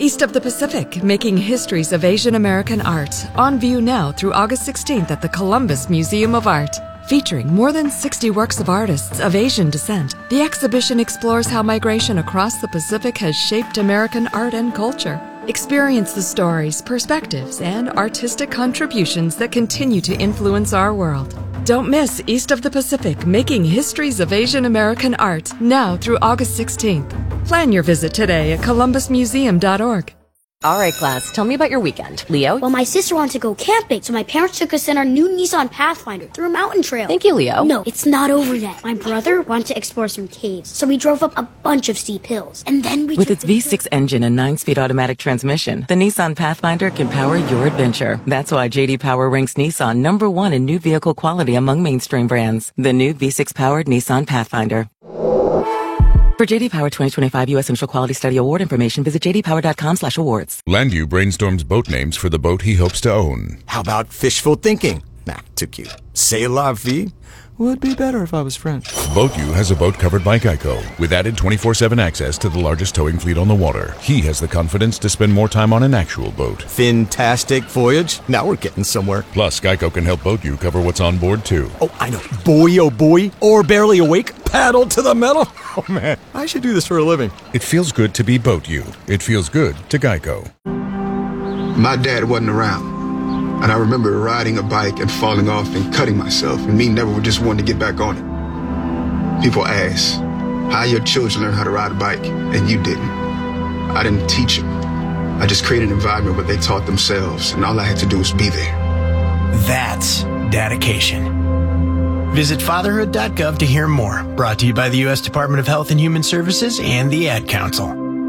East of the Pacific, Making Histories of Asian American Art. On view now through August 16th at the Columbus Museum of Art. Featuring more than 60 works of artists of Asian descent, the exhibition explores how migration across the Pacific has shaped American art and culture. Experience the stories, perspectives, and artistic contributions that continue to influence our world. Don't miss East of the Pacific, Making Histories of Asian American Art, now through August 16th. Plan your visit today at columbusmuseum.org. All right, class, tell me about your weekend. Leo? Well, my sister wanted to go camping, so my parents took us in our new Nissan Pathfinder through a mountain trail. Thank you, Leo. No, it's not over yet. My brother wanted to explore some caves, so we drove up a bunch of steep hills. And then we With its V6 engine and 9-speed automatic transmission, the Nissan Pathfinder can power your adventure. That's why J.D. Power ranks Nissan #1 in new vehicle quality among mainstream brands. The new V6-powered Nissan Pathfinder. For J.D. Power 2025 U.S. Initial Quality Study Award information, visit jdpower.com/awards. Landu brainstorms boat names for the boat he hopes to own. How about fishful thinking? Nah, too cute. C'est la vie? Would be better if I was French. BoatU has a boat covered by Geico, with added 24/7 access to the largest towing fleet on the water. He has the confidence to spend more time on an actual boat. Fantastic voyage. Now we're getting somewhere. Plus, Geico can help BoatU cover what's on board, too. Oh, I know. Boy, oh boy. Or barely awake. Paddle to the metal. Oh, man. I should do this for a living. It feels good to be BoatU. It feels good to Geico. My dad wasn't around. And I remember riding a bike and falling off and cutting myself, and me never just wanting to get back on it. People ask, how your children learn how to ride a bike, and you didn't. I didn't teach them. I just created an environment where they taught themselves, and all I had to do was be there. That's dedication. Visit fatherhood.gov to hear more. Brought to you by the U.S. Department of Health and Human Services and the Ad Council.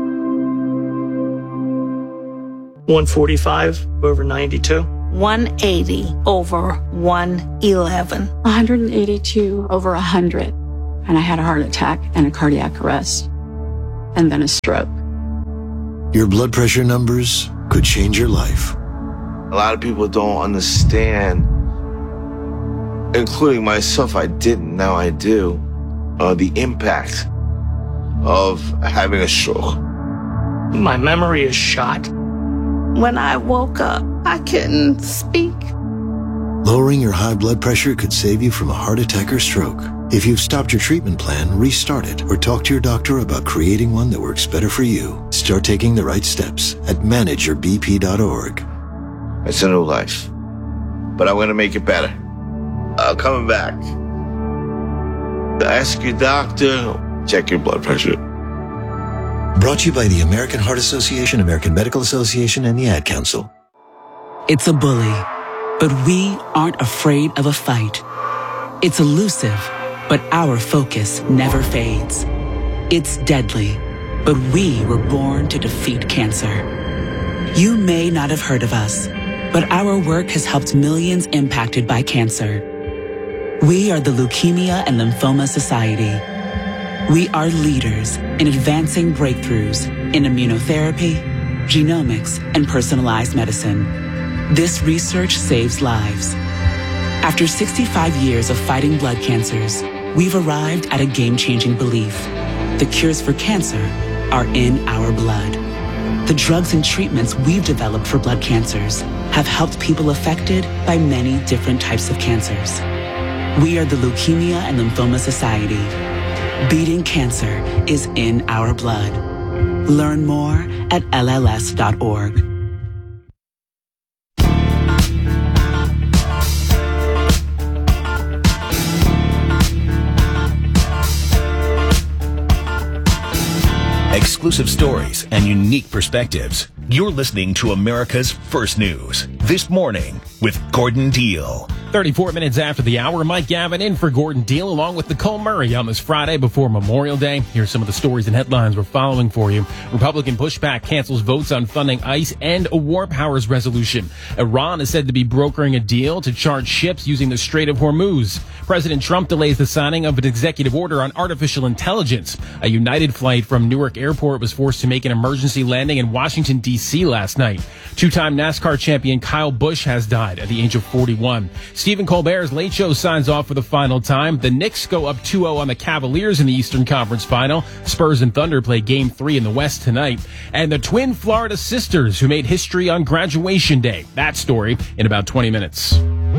145 over 92. 180 over 111. 182 over 100. And I had a heart attack and a cardiac arrest. And then a stroke. Your blood pressure numbers could change your life. A lot of people don't understand, including myself, I didn't, now I do, the impact of having a stroke. My memory is shot. When I woke up, I couldn't speak. Lowering your high blood pressure could save you from a heart attack or stroke. If you've stopped your treatment plan, restart it or talk to your doctor about creating one that works better for you. Start taking the right steps at manageyourbp.org. It's a new life, but I'm going to make it better. I'm coming back. Ask your doctor, check your blood pressure. Brought to you by the American Heart Association, American Medical Association, and the Ad Council. It's a bully, but we aren't afraid of a fight. It's elusive, but our focus never fades. It's deadly, but we were born to defeat cancer. You may not have heard of us, but our work has helped millions impacted by cancer. We are the Leukemia and Lymphoma Society. We are leaders in advancing breakthroughs in immunotherapy, genomics, and personalized medicine. This research saves lives. After 65 years of fighting blood cancers, we've arrived at a game-changing belief. The cures for cancer are in our blood. The drugs and treatments we've developed for blood cancers have helped people affected by many different types of cancers. We are the Leukemia and Lymphoma Society. Beating cancer is in our blood. Learn more at LLS.org. Exclusive stories and unique perspectives. You're listening to America's First News This Morning with Gordon Deal. 34 minutes after the hour, Mike Gavin in for Gordon Deal along with Nicole Murray on this Friday before Memorial Day. Here's some of the stories and headlines we're following for you. Republican pushback cancels votes on funding ICE and a war powers resolution. Iran is said to be brokering a deal to charge ships using the Strait of Hormuz. President Trump delays the signing of an executive order on artificial intelligence. A United flight from Newark Airport was forced to make an emergency landing in Washington, D.C. last night. Two-time NASCAR champion Kyle Busch has died. died at the age of 41. Stephen Colbert's Late Show signs off for the final time. The Knicks go up 2-0 on the Cavaliers in the Eastern Conference Final. Spurs and Thunder play Game 3 in the West tonight. And the twin Florida sisters who made history on graduation day. That story in about 20 minutes.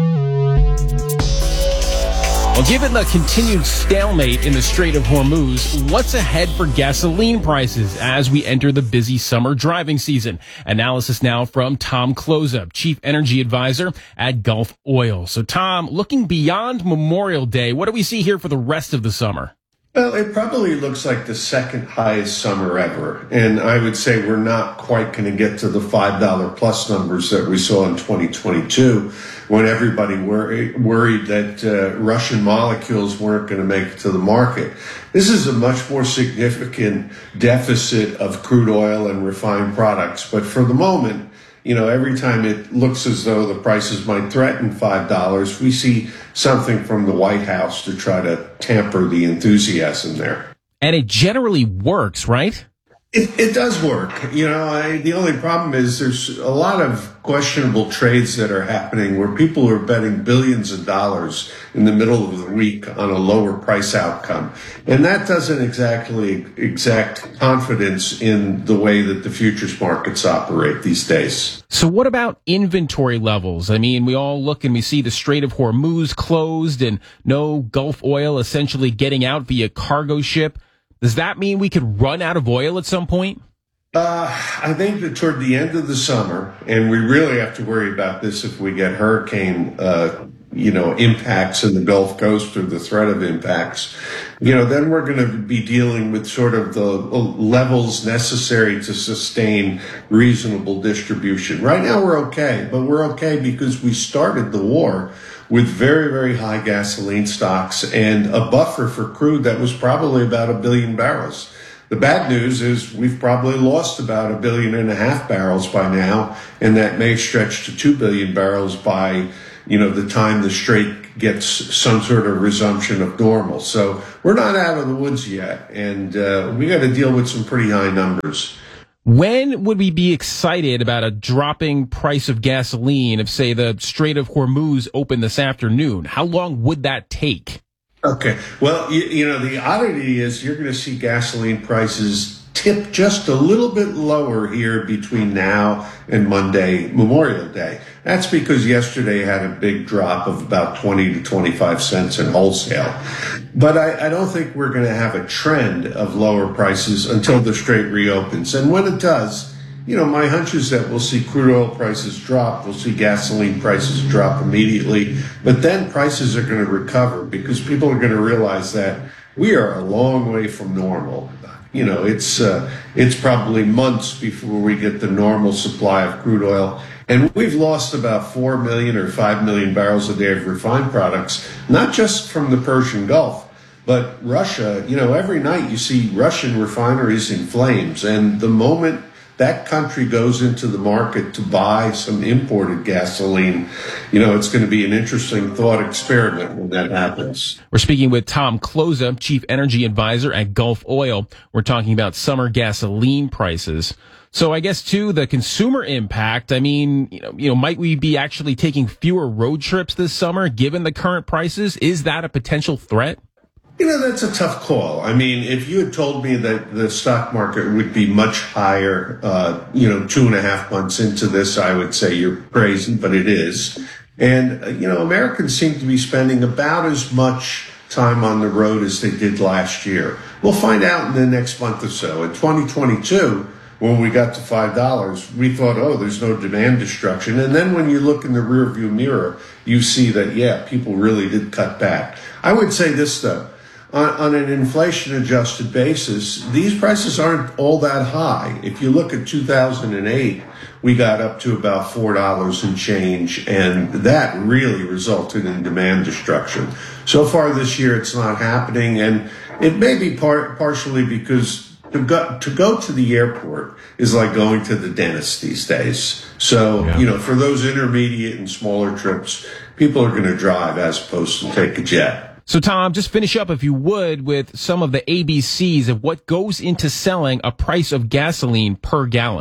Well, given the continued stalemate in the Strait of Hormuz, what's ahead for gasoline prices as we enter the busy summer driving season? Analysis now from Tom Kloza, Chief Energy Advisor at Gulf Oil. So, Tom, looking beyond Memorial Day, what do we see here for the rest of the summer? Well, it probably looks like the second highest summer ever. And I would say we're not quite going to get to the $5 plus numbers that we saw in 2022 when everybody worried that Russian molecules weren't going to make it to the market. This is a much more significant deficit of crude oil and refined products. But for the moment, every time it looks as though the prices might threaten $5, we see something from the White House to try to tamper the enthusiasm there. And it generally works, right? It does work. The only problem is there's a lot of questionable trades that are happening where people are betting billions of dollars in the middle of the week on a lower price outcome. And that doesn't exactly exact confidence in the way that the futures markets operate these days. So what about inventory levels? I mean, we all look and we see the Strait of Hormuz closed and no Gulf oil essentially getting out via cargo ship. Does that mean we could run out of oil at some point? I think that toward the end of the summer, and we really have to worry about this if we get hurricane, impacts in the Gulf Coast or the threat of impacts, then we're going to be dealing with sort of the levels necessary to sustain reasonable distribution. Right now we're okay, but we're okay because we started the war with very, very high gasoline stocks and a buffer for crude that was probably about 1 billion barrels. The bad news is we've probably lost about 1.5 billion barrels by now, and that may stretch to 2 billion barrels by, the time the Strait gets some sort of resumption of normal. So we're not out of the woods yet, and we got to deal with some pretty high numbers. When would we be excited about a dropping price of gasoline if, say, the Strait of Hormuz opened this afternoon? How long would that take? Okay. Well, the oddity is you're going to see gasoline prices tip just a little bit lower here between now and Monday, Memorial Day. That's because yesterday had a big drop of about 20 to 25 cents in wholesale. But I don't think we're going to have a trend of lower prices until the Strait reopens. And when it does, my hunch is that we'll see crude oil prices drop. We'll see gasoline prices drop immediately. But then prices are going to recover because people are going to realize that we are a long way from normal. It's probably months before we get the normal supply of crude oil. And we've lost about 4 million or 5 million barrels a day of refined products, not just from the Persian Gulf, but Russia. Every night you see Russian refineries in flames. And the moment that country goes into the market to buy some imported gasoline, it's going to be an interesting thought experiment when that happens. We're speaking with Tom Kloza, Chief Energy Advisor at Gulf Oil. We're talking about summer gasoline prices. So I guess, too, the consumer impact, I mean, might we be actually taking fewer road trips this summer given the current prices? Is that a potential threat? That's a tough call. I mean, if you had told me that the stock market would be much higher, 2.5 months into this, I would say you're crazy, but it is. And, Americans seem to be spending about as much time on the road as they did last year. We'll find out in the next month or so. In 2022, when we got to $5, we thought, there's no demand destruction. And then when you look in the rearview mirror, you see that, people really did cut back. I would say this, though. On an inflation-adjusted basis, these prices aren't all that high. If you look at 2008, we got up to about $4 and change, and that really resulted in demand destruction. So far this year, it's not happening, and it may be partially because to go to the airport is like going to the dentist these days. So, for those intermediate and smaller trips, people are going to drive as opposed to take a jet. So, Tom, just finish up, if you would, with some of the ABCs of what goes into selling a price of gasoline per gallon.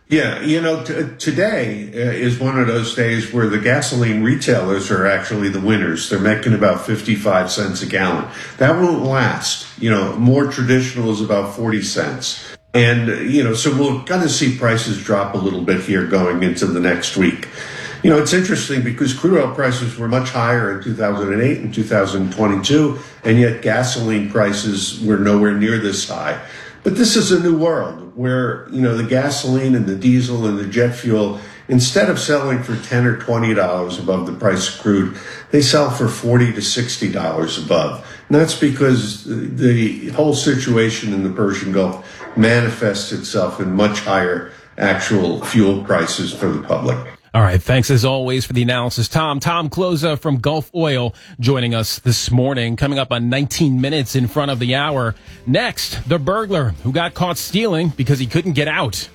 Yeah, today is one of those days where the gasoline retailers are actually the winners. They're making about 55 cents a gallon. That won't last. More traditional is about 40 cents. And, so we're going to see prices drop a little bit here going into the next week. It's interesting because crude oil prices were much higher in 2008 and 2022, and yet gasoline prices were nowhere near this high. But this is a new world where, the gasoline and the diesel and the jet fuel, instead of selling for $10 or $20 above the price of crude, they sell for $40 to $60 above. And that's because the whole situation in the Persian Gulf manifests itself in much higher actual fuel prices for the public. All right. Thanks as always for the analysis, Tom. Tom Closa from Gulf Oil joining us this morning, coming up on 19 minutes in front of the hour. Next, the burglar who got caught stealing because he couldn't get out.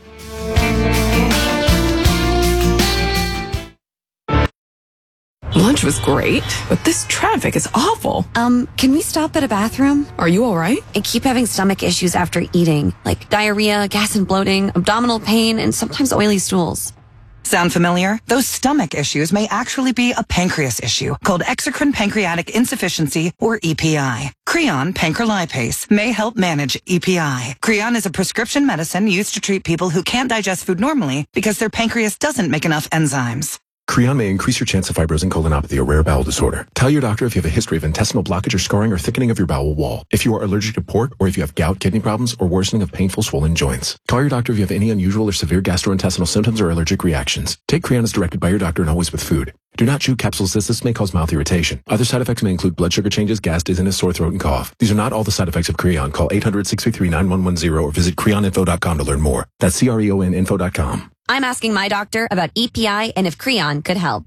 Lunch was great, but this traffic is awful. Can we stop at a bathroom? Are you all right? I keep having stomach issues after eating, like diarrhea, gas and bloating, abdominal pain, and sometimes oily stools. Sound familiar? Those stomach issues may actually be a pancreas issue called exocrine pancreatic insufficiency, or EPI. Creon pancrelipase may help manage EPI. Creon is a prescription medicine used to treat people who can't digest food normally because their pancreas doesn't make enough enzymes. Creon may increase your chance of fibrosing colonopathy, a rare bowel disorder. Tell your doctor if you have a history of intestinal blockage or scarring or thickening of your bowel wall, if you are allergic to pork, or if you have gout, kidney problems, or worsening of painful swollen joints. Call your doctor if you have any unusual or severe gastrointestinal symptoms or allergic reactions. Take Creon as directed by your doctor and always with food. Do not chew capsules as this may cause mouth irritation. Other side effects may include blood sugar changes, gas, dizziness, sore throat, and cough. These are not all the side effects of Creon. Call 800-633-9110 or visit creoninfo.com to learn more. That's CREONinfo.com. I'm asking my doctor about EPI and if Creon could help.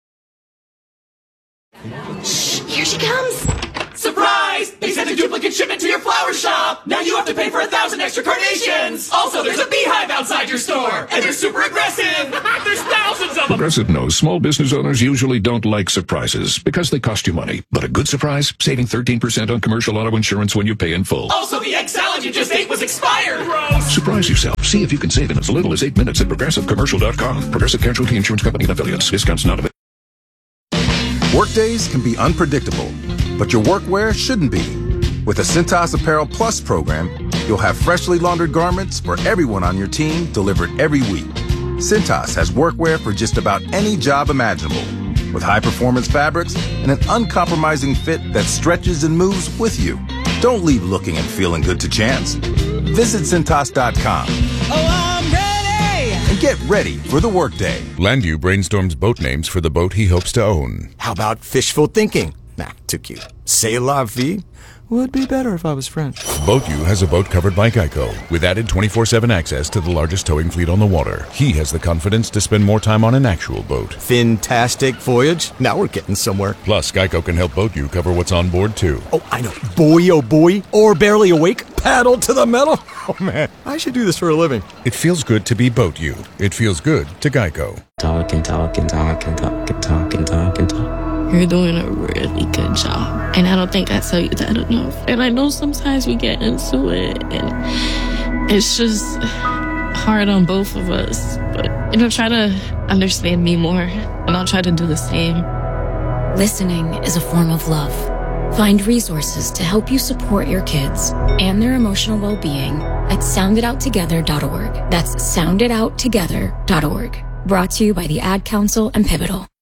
Shh, here she comes. Surprise! They sent a duplicate shipment to your flower shop. Now you have to pay for 1,000 extra carnations. Also, there's a beehive outside your store. And they're super aggressive. There's thousands of them. Progressive knows small business owners usually don't like surprises because they cost you money. But a good surprise, saving 13% on commercial auto insurance when you pay in full. Also, the egg salad you just ate was expired. Gross. Surprise yourself. See if you can save in as little as 8 minutes at ProgressiveCommercial.com. Progressive Casualty Insurance Company and affiliates. Discounts not available. Workdays can be unpredictable, but your workwear shouldn't be. With the Cintas Apparel Plus program, you'll have freshly laundered garments for everyone on your team delivered every week. Cintas has workwear for just about any job imaginable, with high-performance fabrics and an uncompromising fit that stretches and moves with you. Don't leave looking and feeling good to chance. Visit Cintas.com. And get ready for the workday. Landu brainstorms boat names for the boat he hopes to own. How about fishful thinking? Nah, too cute. C'est la vie would be better if I was French. BoatU has a boat covered by Geico, with added 24/7 access to the largest towing fleet on the water. He has the confidence to spend more time on an actual boat. Fantastic voyage. Now we're getting somewhere. Plus, Geico can help BoatU cover what's on board, too. Oh, I know. Boy, oh boy, or barely awake, paddle to the metal. Oh, man, I should do this for a living. It feels good to be BoatU. It feels good to Geico. Talk and talk and talk and talk and talk and talk and talk. You're doing a really good job. And I don't think I tell you that enough. And I know sometimes we get into it and it's just hard on both of us. But, try to understand me more and I'll try to do the same. Listening is a form of love. Find resources to help you support your kids and their emotional well-being at sounditouttogether.org. That's sounditouttogether.org. Brought to you by the Ad Council and Pivotal.